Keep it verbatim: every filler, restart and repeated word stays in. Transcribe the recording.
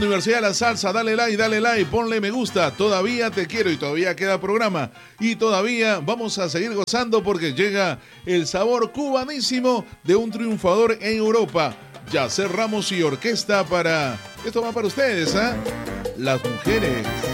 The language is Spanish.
Universidad de la Salsa. Dale like, dale like, ponle me gusta. Todavía te quiero y todavía queda programa. Y todavía vamos a seguir gozando porque llega el sabor cubanísimo de un triunfador en Europa. Yacer Ramos y orquesta para... Esto va para ustedes, ¿ah? ¿eh? Las mujeres.